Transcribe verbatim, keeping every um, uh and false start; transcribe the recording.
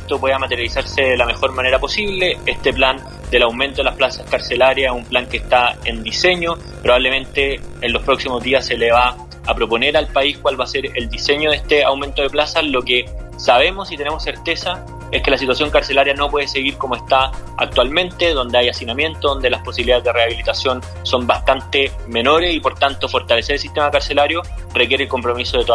esto pueda materializarse de la mejor manera posible. Este plan del aumento de las plazas carcelarias es un plan que está en diseño. Probablemente en los próximos días se le va a proponer al país cuál va a ser el diseño de este aumento de plazas. Lo que sabemos y tenemos certeza es que la situación carcelaria no puede seguir como está actualmente, donde hay hacinamiento, donde las posibilidades de rehabilitación son bastante menores y por tanto fortalecer el sistema carcelario requiere el compromiso de todas